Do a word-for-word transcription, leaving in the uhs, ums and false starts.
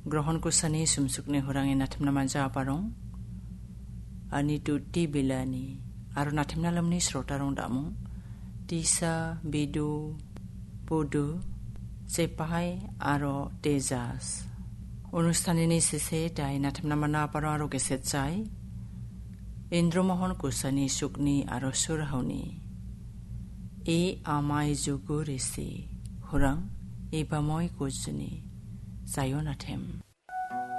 গ্রহণ কুসানি সুমসুকনে হুরাঙে নাথমনা Manza aparong ani tu ti bilani aro nathimna lamni srotarong damu tisa bidu pudu sepahai aro tejas অনুষ্ঠানিনি শেষে তাই নাথমনা মানা aparong aro geset jai Indramohan কুসানি সুকনি aro surhauni e amai jugu risi hurang e bamoy kujuni sayonathem